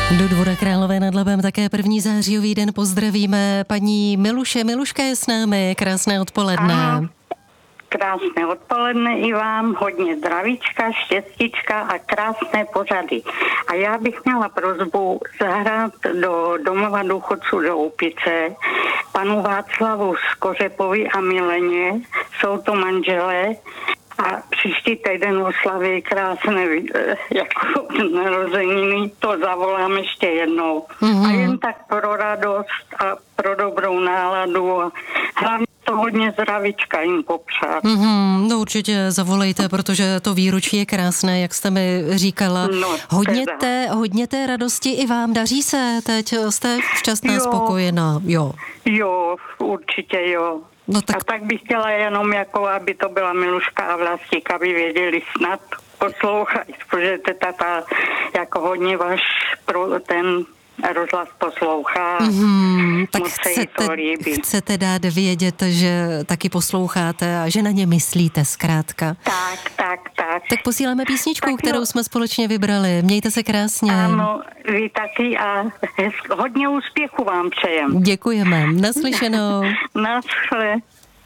Do Dvora Králové nad Labem také 1. zářijový den pozdravíme paní Miluše. Miluška je s námi, krásné odpoledne. Ano, krásné odpoledne i vám, hodně zdravíčka, štěstíčka a krásné pořady. A já bych měla prosbu zahrát do domova důchodců do Úpice panu Václavu Skořepovi a Mileně, jsou to manželé, a příští týden oslaví krásné jako narozeniny, to zavolám ještě jednou. A jen tak pro radost a pro dobrou náladu a hlavně to hodně zdravíčka jim popřát. No určitě zavolejte, protože to výročí je krásné, jak jste mi říkala. No, hodně té radosti i vám. Daří se teď? Jste šťastná, spokojená? Jo, určitě jo. No tak... A tak bych chtěla jenom, jako aby to byla Miluška a Vlastík, aby věděli snad poslouchat, protože to tata jako hodně váš ten rozhlas poslouchá. Tak chcete dát vědět, že taky posloucháte a že na ně myslíte zkrátka. Tak. Tak posíláme písničku, kterou jsme společně vybrali. Mějte se krásně. Ano, vy taky a hodně úspěchu vám přejem. Děkujeme. Naslyšenou. Naschle.